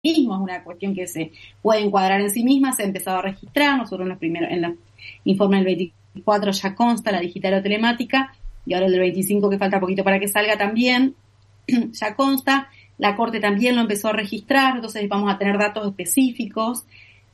mismo es una cuestión que se puede encuadrar en sí misma, se ha empezado a registrar, nosotros en el informe del 24 ya consta la digital o telemática, y ahora el del 25, que falta poquito para que salga también, ya consta, la Corte también lo empezó a registrar, entonces vamos a tener datos específicos.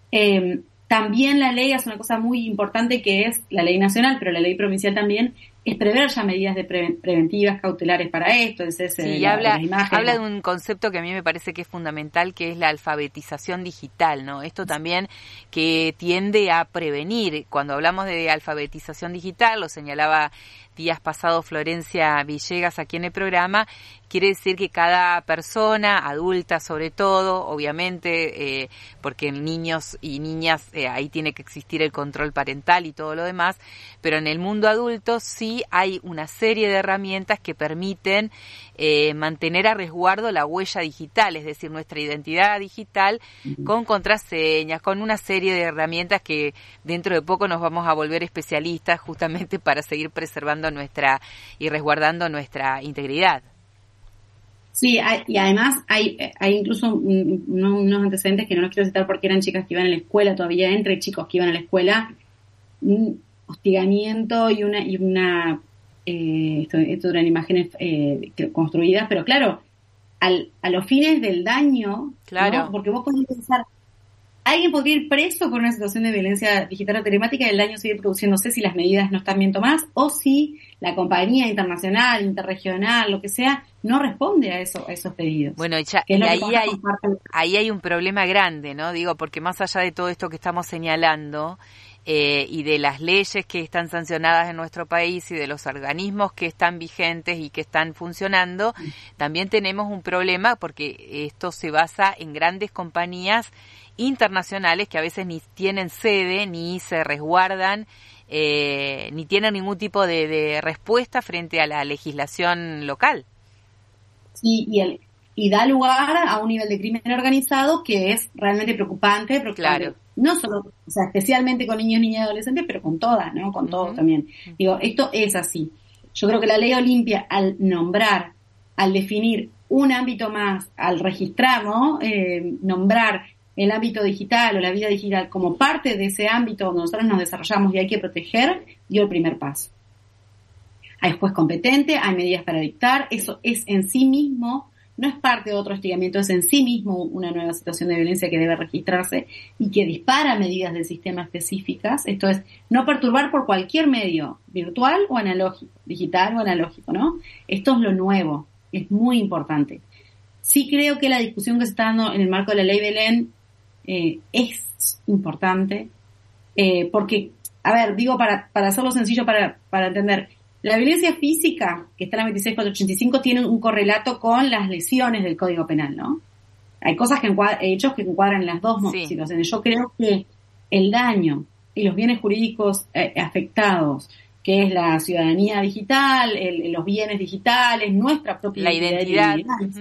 También la ley hace una cosa muy importante, que es la ley nacional, pero la ley provincial también, es prever ya medidas de preventivas, cautelares para esto, el cese de las imágenes. Habla de un concepto que a mí me parece que es fundamental, que es la alfabetización digital, ¿no? Esto también que tiende a prevenir. Cuando hablamos de alfabetización digital, lo señalaba días pasados Florencia Villegas aquí en el programa, quiere decir que cada persona, adulta sobre todo, obviamente, porque en niños y niñas ahí tiene que existir el control parental y todo lo demás, pero en el mundo adulto sí hay una serie de herramientas que permiten mantener a resguardo la huella digital, es decir, nuestra identidad digital, con contraseñas, con una serie de herramientas que dentro de poco nos vamos a volver especialistas justamente para seguir preservando y resguardando nuestra integridad. Sí, y además hay incluso unos antecedentes que no los quiero citar porque eran chicas que iban a la escuela todavía, entre chicos que iban a la escuela, un hostigamiento y una esto eran imágenes construidas, pero claro, a los fines del daño, claro, ¿no? Porque vos podés pensar, alguien podría ir preso por una situación de violencia digital o telemática y el daño sigue produciéndose si las medidas no están bien tomadas, o si la compañía internacional, interregional, lo que sea, no responde a esos pedidos. Bueno, y ahí hay un problema grande, ¿no? Digo, porque más allá de todo esto que estamos señalando, y de las leyes que están sancionadas en nuestro país y de los organismos que están vigentes y que están funcionando, también tenemos un problema porque esto se basa en grandes compañías internacionales que a veces ni tienen sede, ni se resguardan, ni tienen ningún tipo de respuesta frente a la legislación local. Sí, y da lugar a un nivel de crimen organizado que es realmente preocupante. Claro. No solo, o sea, especialmente con niños, niñas y adolescentes, pero con todas, ¿no? Con todos también. Digo, esto es así. Yo creo que la ley Olimpia, al nombrar, al definir un ámbito más, al registrar, ¿no? Nombrar el ámbito digital o la vida digital como parte de ese ámbito donde nosotros nos desarrollamos y hay que proteger, dio el primer paso. Hay juez competente, hay medidas para dictar, eso es en sí mismo, no es parte de otro hostigamiento, es en sí mismo una nueva situación de violencia que debe registrarse y que dispara medidas del sistema específicas. Esto es, no perturbar por cualquier medio, virtual o analógico, digital o analógico, ¿no? Esto es lo nuevo, es muy importante. Sí creo que la discusión que se está dando en el marco de la ley Belén es importante, porque, a ver, digo para hacerlo sencillo para entender, la violencia física, que está en la 26485, tiene un correlato con las lesiones del Código Penal, ¿no? Hay cosas hechos que encuadran en las dos situaciones. Yo creo que el daño y los bienes jurídicos afectados, que es la ciudadanía digital, los bienes digitales, nuestra propia identidad.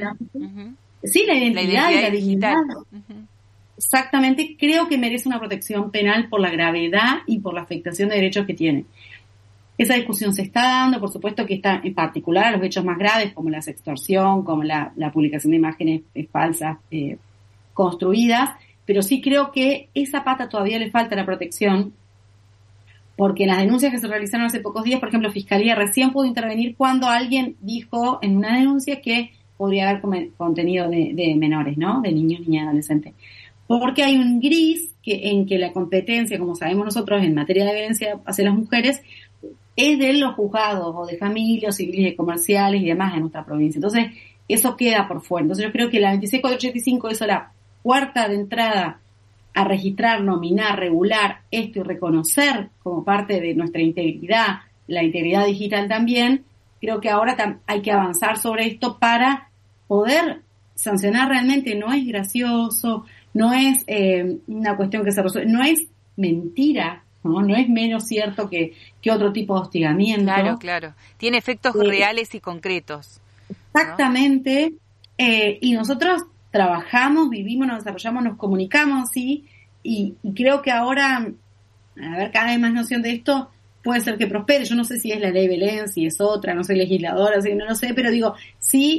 Sí, la identidad y la dignidad. Exactamente, creo que merece una protección penal por la gravedad y por la afectación de derechos que tiene. Esa discusión se está dando, por supuesto que está en particular a los hechos más graves como la sextorsión, como la publicación de imágenes falsas construidas, pero sí creo que esa pata todavía le falta la protección, porque en las denuncias que se realizaron hace pocos días, por ejemplo, Fiscalía recién pudo intervenir cuando alguien dijo en una denuncia que podría haber contenido de menores, ¿no? De niños, niñas y adolescentes. Porque hay un gris en que la competencia, como sabemos nosotros, en materia de violencia hacia las mujeres, es de los juzgados o de familias, civiles y comerciales y demás en nuestra provincia. Entonces, eso queda por fuera. Entonces, yo creo que la 26485 hizo la puerta de entrada a registrar, nominar, regular esto y reconocer como parte de nuestra integridad, la integridad digital también. Creo que ahora hay que avanzar sobre esto para poder sancionar realmente. No es gracioso, no es una cuestión que se resuelve, no es mentira, ¿no? No es menos cierto que otro tipo de hostigamiento. Claro. Tiene efectos reales y concretos. Exactamente. ¿No? Y nosotros trabajamos, vivimos, nos desarrollamos, nos comunicamos, ¿sí? Y creo que ahora, a ver, cada vez más noción de esto puede ser que prospere. Yo no sé si es la ley Belén, si es otra, no soy legisladora, así que no lo sé, pero digo, sí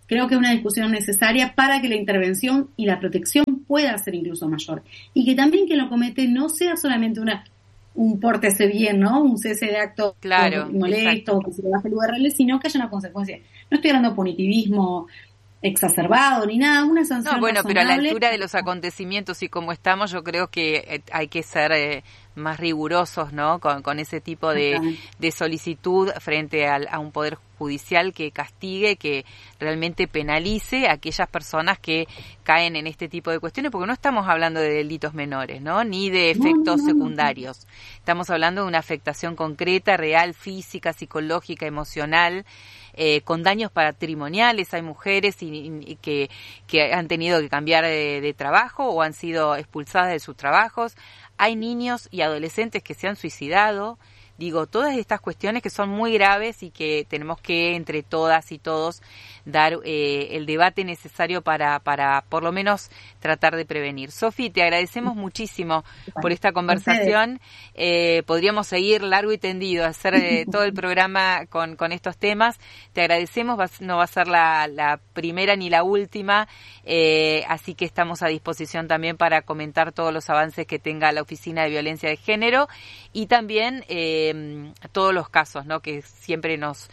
creo que es una discusión necesaria para que la intervención y la protección pueda ser incluso mayor. Y que también quien lo comete no sea solamente un pórtese bien, ¿no? Un cese de acto molesto, que se le baje el URL, sino que haya una consecuencia. No estoy hablando de punitivismo exacerbado ni nada, una sanción No, bueno, pero a la razonable. altura de los acontecimientos y como estamos, yo creo que hay que ser más rigurosos, ¿no? Con ese tipo de solicitud frente a un poder judicial que castigue, que realmente penalice a aquellas personas que caen en este tipo de cuestiones, porque no estamos hablando de delitos menores, ¿no? Ni de efectos secundarios. Estamos hablando de una afectación concreta, real, física, psicológica, emocional, con daños patrimoniales. Hay mujeres que han tenido que cambiar de trabajo o han sido expulsadas de sus trabajos. Hay niños y adolescentes que se han suicidado. Digo, todas estas cuestiones que son muy graves y que tenemos que, entre todas y todos, dar el debate necesario para por lo menos tratar de prevenir. Sofi, te agradecemos muchísimo por esta conversación. Podríamos seguir largo y tendido, hacer todo el programa con estos temas. Te agradecemos, no va a ser la primera ni la última, así que estamos a disposición también para comentar todos los avances que tenga la Oficina de Violencia de Género y también todos los casos, ¿no? Que siempre nos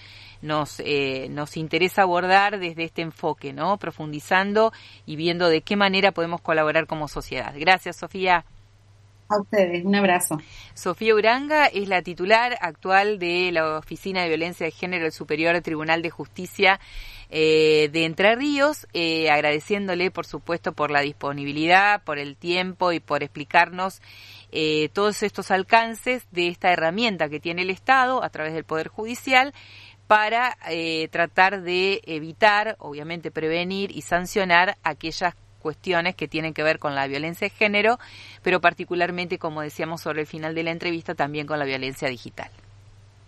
interesa abordar desde este enfoque, ¿no? Profundizando y viendo de qué manera podemos colaborar como sociedad. Gracias, Sofía. A ustedes, un abrazo. Sofía Uranga es la titular actual de la Oficina de Violencia de Género del Superior Tribunal de Justicia de Entre Ríos, agradeciéndole, por supuesto, por la disponibilidad, por el tiempo y por explicarnos todos estos alcances de esta herramienta que tiene el Estado a través del Poder Judicial para tratar de evitar, obviamente prevenir y sancionar aquellas cuestiones que tienen que ver con la violencia de género, pero particularmente, como decíamos sobre el final de la entrevista, también con la violencia digital.